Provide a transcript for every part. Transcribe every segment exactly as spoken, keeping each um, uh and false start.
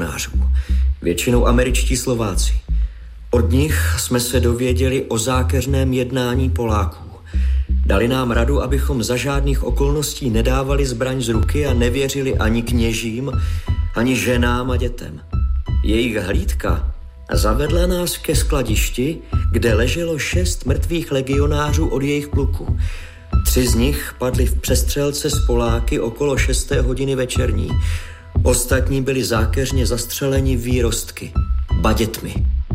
legionářů, většinou američtí Slováci. Od nich jsme se dověděli o zákeřném jednání Poláků. Dali nám radu, abychom za žádných okolností nedávali zbraň z ruky a nevěřili ani kněžím, ani ženám a dětem. Jejich hlídka zavedla nás ke skladišti, kde leželo šest mrtvých legionářů od jejich pluku. Tři z nich padli v přestřelce s Poláky okolo šesté hodiny večerní. Ostatní byli zákeřně zastřeleni výrostky, badětmi.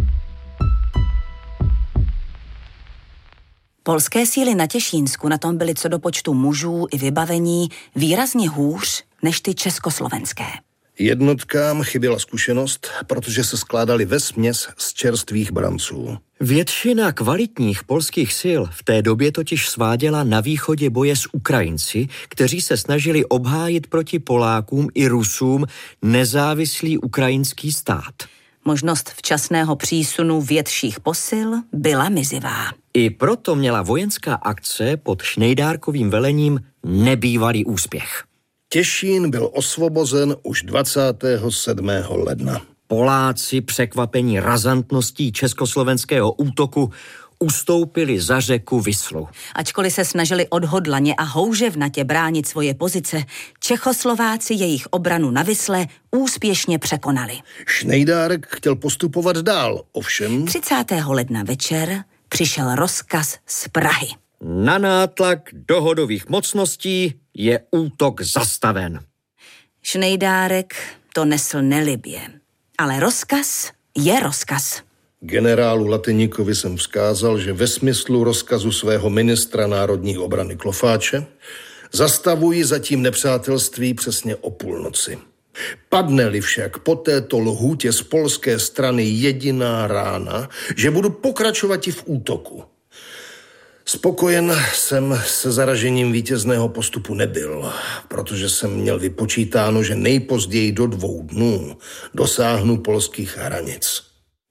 Polské síly na Těšínsku na tom byly co do počtu mužů i vybavení výrazně hůř než ty československé. Jednotkám chyběla zkušenost, protože se skládali vesměs z čerstvých branců. Většina kvalitních polských sil v té době totiž sváděla na východě boje s Ukrajinci, kteří se snažili obhájit proti Polákům i Rusům nezávislý ukrajinský stát. Možnost včasného přísunu větších posil byla mizivá. I proto měla vojenská akce pod Šnejdárkovým velením nebývalý úspěch. Těšín byl osvobozen už dvacátého sedmého ledna. Poláci, překvapení razantností československého útoku, ustoupili za řeku Vislu. Ačkoliv se snažili odhodlaně a houževnatě bránit svoje pozice, Čechoslováci jejich obranu na Visle úspěšně překonali. Šnejdárek chtěl postupovat dál, ovšem... třicátého ledna večer přišel rozkaz z Prahy. Na nátlak dohodových mocností je útok zastaven. Šnejdárek to nesl nelibě, ale rozkaz je rozkaz. Generálu Latyníkovi jsem vzkázal, že ve smyslu rozkazu svého ministra národní obrany Klofáče zastavují zatím nepřátelství přesně o půlnoci. Padne-li však po této lhůtě z polské strany jediná rána, že budu pokračovat i v útoku. Spokojen jsem se zaražením vítězného postupu nebyl, protože jsem měl vypočítáno, že nejpozději do dvou dnů dosáhnu polských hranic.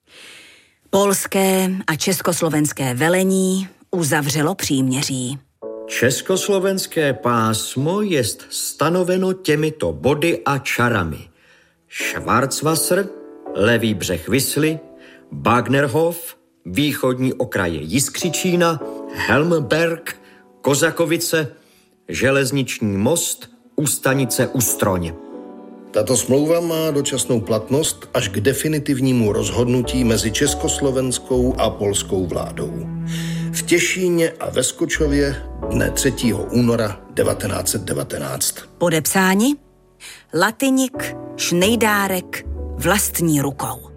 Polské a československé velení uzavřelo příměří. Československé pásmo jest stanoveno těmito body a čarami. Schwarzwasser, levý břeh Visly, Bagnerhof, východní okraje Jiskřičína, Helmberg, Kozakovice, železniční most, u stanice Ustroň. Tato smlouva má dočasnou platnost až k definitivnímu rozhodnutí mezi československou a polskou vládou. V Těšíně a ve Skočově dne třetího února devatenáct set devatenáct. Podepsáni Latyník, Šnejdárek vlastní rukou.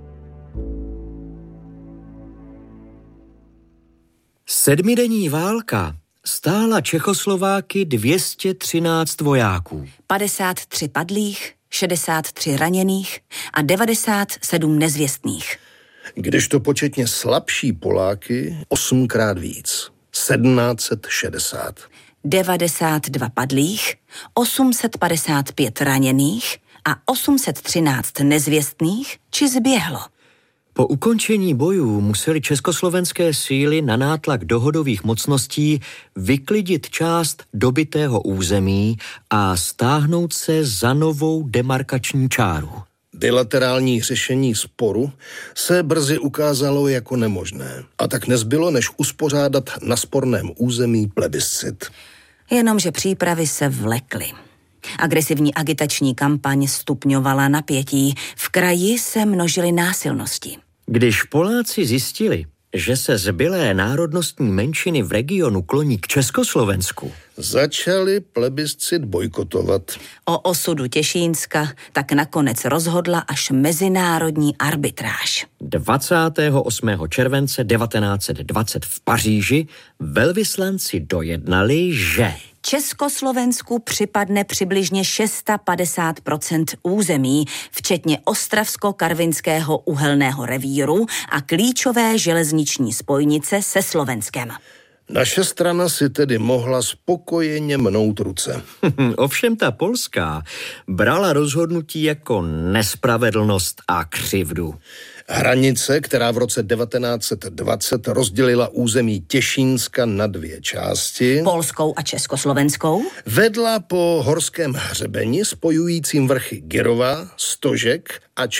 Sedmidenní válka stála Čechoslováky dvě stě třináct vojáků. padesát tři padlých, šedesát tři raněných a devadesát sedm nezvěstných. Kdežto početně slabší Poláky osmkrát víc, sedmnáct set šedesát. devadesát dva padlých, osm set padesát pět raněných a osm set třináct nezvěstných či zběhlo. Po ukončení bojů museli československé síly na nátlak dohodových mocností vyklidit část dobytého území a stáhnout se za novou demarkační čáru. Bilaterální řešení sporu se brzy ukázalo jako nemožné a tak nezbylo, než uspořádat na sporném území plebiscit. Jenomže přípravy se vlekly. Agresivní agitační kampaň stupňovala napětí, v kraji se množily násilnosti. Když Poláci zjistili, že se zbylé národnostní menšiny v regionu kloní k Československu, začali plebiscit bojkotovat. O osudu Těšínska tak nakonec rozhodla až mezinárodní arbitráž. dvacátého osmého července devatenáct set dvacet v Paříži velvyslanci dojednali, že Československu připadne přibližně padesát šest procent území, včetně Ostravsko-Karvinského uhelného revíru a klíčové železniční spojnice se Slovenskem. Naše strana si tedy mohla spokojeně mnout ruce. Ovšem ta polská brala rozhodnutí jako nespravedlnost a křivdu. Hranice, která v roce devatenáct set dvacet rozdělila území Těšínska na dvě části, polskou a československou, vedla po horském hřebeni spojujícím vrchy Girova, Stožek a